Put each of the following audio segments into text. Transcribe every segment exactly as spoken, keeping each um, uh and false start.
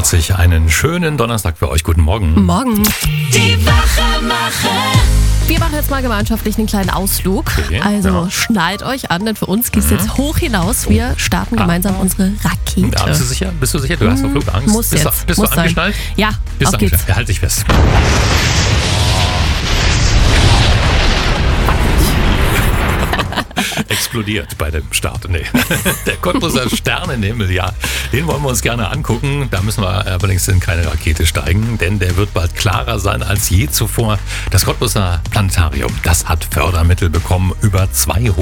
fünfundvierzig. Einen schönen Donnerstag für euch. Guten Morgen. Morgen. Die Wachemacher. Wir machen jetzt mal gemeinschaftlich einen kleinen Ausflug. Okay, Also ja. schnallt euch an, denn für uns geht es jetzt hoch hinaus. Wir starten gemeinsam unsere Rakete. Ja, bist du sicher? Bist du sicher? Du hast doch Flugangst. Muss bist jetzt. Du, bist Muss du sein. angeschnallt? Ja, Bist auf du geht's. angeschnallt? Ja, halt dich fest. Explodiert bei dem Start. Nee. Der Cottbuser Sternenhimmel, ja, den wollen wir uns gerne angucken. Da müssen wir allerdings in keine Rakete steigen, denn der wird bald klarer sein als je zuvor. Das Cottbuser Planetarium, das hat Fördermittel bekommen, über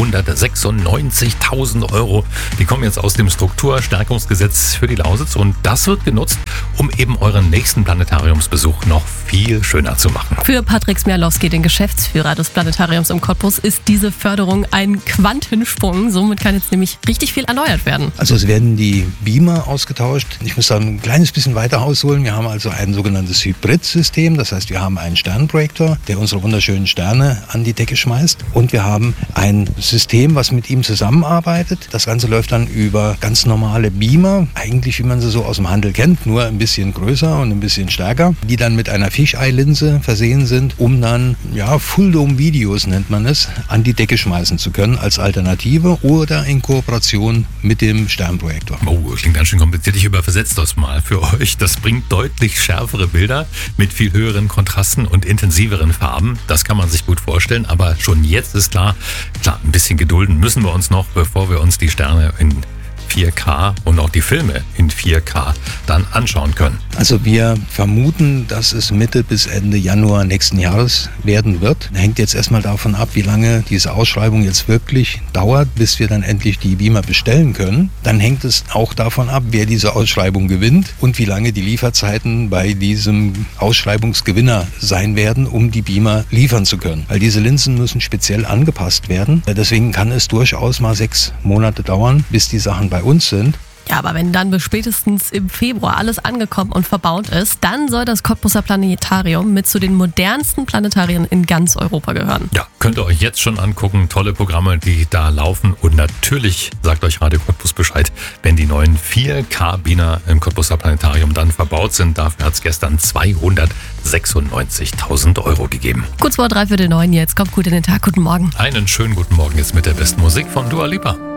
zweihundertsechsundneunzigtausend Euro. Die kommen jetzt aus dem Strukturstärkungsgesetz für die Lausitz und das wird genutzt, um eben euren nächsten Planetariumsbesuch noch viel schöner zu machen. Für Patrick Smialowski, den Geschäftsführer des Planetariums im Cottbus, ist diese Förderung ein Quantensprung. Somit kann jetzt nämlich richtig viel erneuert werden. Also es werden die Beamer ausgetauscht. Ich muss da ein kleines bisschen weiter ausholen. Wir haben also ein sogenanntes Hybrid-System. Das heißt, wir haben einen Sternprojektor, der unsere wunderschönen Sterne an die Decke schmeißt. Und wir haben ein System, was mit ihm zusammenarbeitet. Das Ganze läuft dann über ganz normale Beamer. Eigentlich, wie man sie so aus dem Handel kennt, nur ein bisschen größer und ein bisschen stärker. Die dann mit einer Fisheye-Linse versehen sind, um dann, ja, Full-Dome-Videos nennt man es, an die Decke schmeißen zu können als Alternative oder in Kooperation mit dem Sternprojektor. Oh, klingt ganz schön kompliziert. Ich übersetze das mal für euch. Das bringt deutlich schärfere Bilder mit viel höheren Kontrasten und intensiveren Farben. Das kann man sich gut vorstellen, aber schon jetzt ist klar, klar, ein bisschen gedulden müssen wir uns noch, bevor wir uns die Sterne in vier K und auch die Filme in vier K dann anschauen können. Also wir vermuten, dass es Mitte bis Ende Januar nächsten Jahres werden wird. Hängt jetzt erstmal davon ab, wie lange diese Ausschreibung jetzt wirklich dauert, bis wir dann endlich die Beamer bestellen können. Dann hängt es auch davon ab, wer diese Ausschreibung gewinnt und wie lange die Lieferzeiten bei diesem Ausschreibungsgewinner sein werden, um die Beamer liefern zu können. Weil diese Linsen müssen speziell angepasst werden. Deswegen kann es durchaus mal sechs Monate dauern, bis die Sachen bei uns sind. Ja, aber wenn dann bis spätestens im Februar alles angekommen und verbaut ist, dann soll das Cottbuser Planetarium mit zu den modernsten Planetarien in ganz Europa gehören. Ja, könnt ihr euch jetzt schon angucken. Tolle Programme, die da laufen. Und natürlich sagt euch Radio Cottbus Bescheid, wenn die neuen vier K Beamer im Cottbuser Planetarium dann verbaut sind. Dafür hat es gestern zweihundertsechsundneunzigtausend Euro gegeben. Kurz vor drei Viertel neun jetzt. Kommt gut in den Tag. Guten Morgen. Einen schönen guten Morgen jetzt mit der besten Musik von Dua Lipa.